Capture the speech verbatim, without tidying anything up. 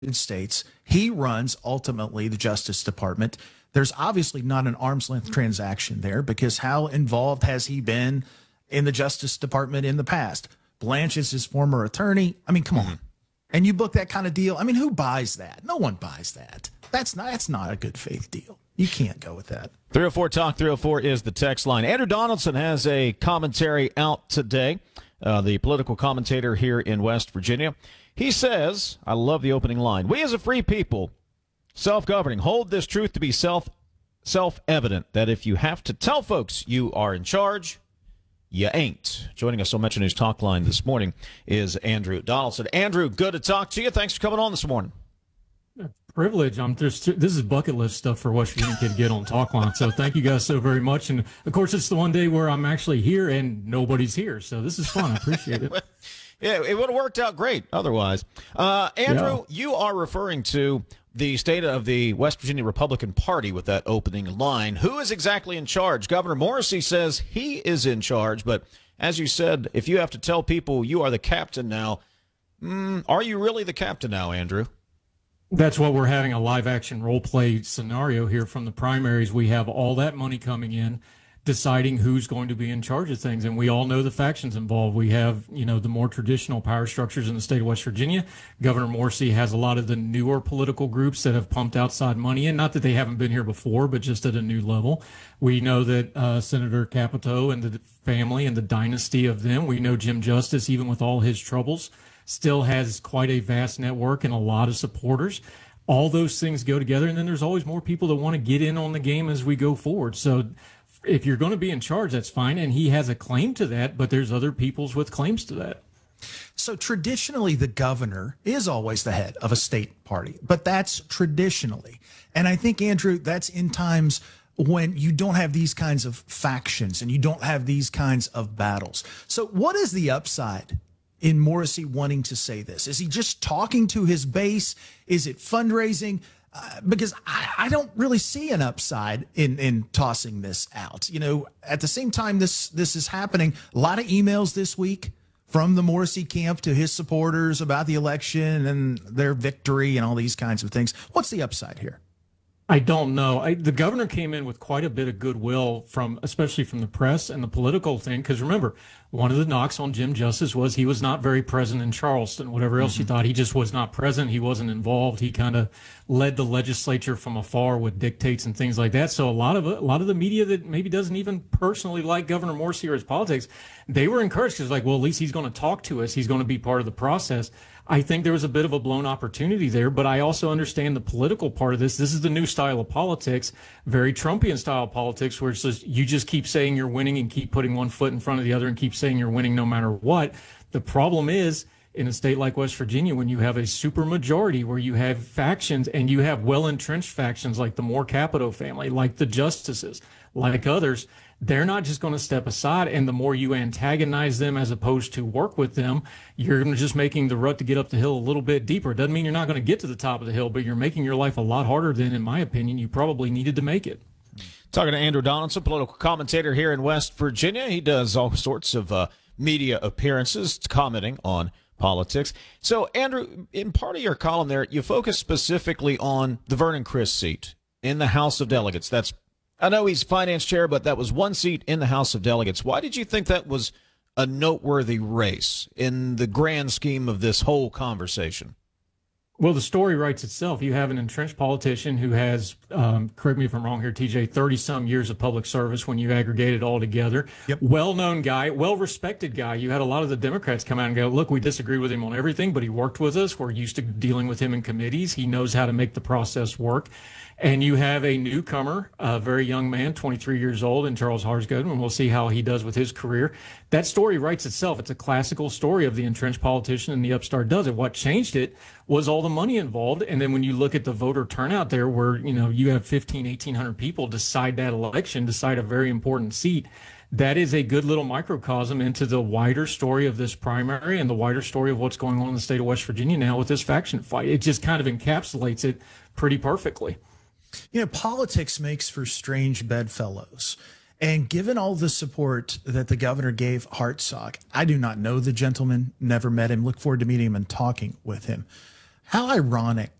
States. He runs ultimately the Justice Department. There's obviously not an arm's length transaction there because how involved has he been in the Justice Department in the past? Blanche is his former attorney. I mean, come on. And you book that kind of deal. I mean, who buys that? No one buys that. That's not, that's not a good faith deal. You can't go with that. three oh four Talk three oh four is the text line. Andrew Donaldson has a commentary out today, uh, the political commentator here in West Virginia. He says, I love the opening line, we as a free people, self-governing, hold this truth to be self, self-evident, that if you have to tell folks you are in charge, you ain't. Joining us on Metro News Talk Line this morning is Andrew Donaldson. Andrew, good to talk to you. Thanks for coming on this morning. Privilege. I'm just, this is bucket list stuff for West Virginia kid to get on Talk Line. So thank you guys so very much. And of course, it's the one day where I'm actually here and nobody's here. So this is fun. I appreciate it. Yeah, it would have worked out great otherwise. Uh, Andrew, yeah. You are referring to the state of the West Virginia Republican Party with that opening line. Who is exactly in charge? Governor Morrisey says he is in charge, but as you said, if you have to tell people you are the captain now, mm, are you really the captain now, Andrew? That's what we're having, a live action role play scenario here from the primaries. We have all that money coming in, deciding who's going to be in charge of things. And we all know the factions involved. We have, you know, the more traditional power structures in the state of West Virginia. Governor Morrisey has a lot of the newer political groups that have pumped outside money in. Not that they haven't been here before, but just at a new level. We know that uh, Senator Capito and the family and the dynasty of them, we know Jim Justice, even with all his troubles, still has quite a vast network and a lot of supporters. All those things go together. And then there's always more people that want to get in on the game as we go forward. So if you're going to be in charge, that's fine. And he has a claim to that, but there's other peoples with claims to that. So traditionally, the governor is always the head of a state party, but that's traditionally. And I think, Andrew, that's in times when you don't have these kinds of factions and you don't have these kinds of battles. So what is the upside in Morrisey wanting to say this? Is he just talking to his base? Is it fundraising? Uh, because I, I don't really see an upside in, in tossing this out. You know, at the same time this this is happening, a lot of emails this week from the Morrisey camp to his supporters about the election and their victory and all these kinds of things. What's the upside here? I don't know. I, the governor came in with quite a bit of goodwill from, especially from the press and the political thing. Because remember, one of the knocks on Jim Justice was he was not very present in Charleston. Whatever else mm-hmm. you thought, he just was not present. He wasn't involved. He kind of led the legislature from afar with dictates and things like that. So a lot of a lot of the media that maybe doesn't even personally like Governor Morrisey or his politics, they were encouraged because like, well, at least he's going to talk to us. He's going to be part of the process. I think there was a bit of a blown opportunity there, but I also understand the political part of this. This is the new style of politics, very Trumpian style of politics, where it's just you just keep saying you're winning and keep putting one foot in front of the other and keep saying you're winning no matter what. The problem is, in a state like West Virginia, when you have a super majority where you have factions and you have well-entrenched factions like the Moore Capito family, like the Justices, like others, they're not just going to step aside. And the more you antagonize them as opposed to work with them, you're just making the rut to get up the hill a little bit deeper. It doesn't mean you're not going to get to the top of the hill, but you're making your life a lot harder than, in my opinion, you probably needed to make it. Talking to Andrew Donaldson, political commentator here in West Virginia. He does all sorts of uh, media appearances commenting on politics. So, Andrew, in part of your column there, you focus specifically on the Vernon Criss seat in the House of Delegates. That's, I know he's finance chair, but that was one seat in the House of Delegates. Why did you think that was a noteworthy race in the grand scheme of this whole conversation? Well, the story writes itself. You have an entrenched politician who has, um, correct me if I'm wrong here, T J, thirty-some years of public service when you aggregate it all together. Yep. Well-known guy, well-respected guy. You had a lot of the Democrats come out and go, look, we disagree with him on everything, but he worked with us. We're used to dealing with him in committees. He knows how to make the process work. And you have a newcomer, a very young man, twenty-three years old, in Charles Harsgood, and we'll see how he does with his career. That story writes itself. It's a classical story of the entrenched politician and the upstart does it. What changed it was all the money involved. And then when you look at the voter turnout there, where, you know, you have fifteen, eighteen hundred people decide that election, decide a very important seat, that is a good little microcosm into the wider story of this primary and the wider story of what's going on in the state of West Virginia now with this faction fight. It just kind of encapsulates it pretty perfectly. You know, politics makes for strange bedfellows. And given all the support that the governor gave Hartsock, I do not know the gentleman, never met him, look forward to meeting him and talking with him. How ironic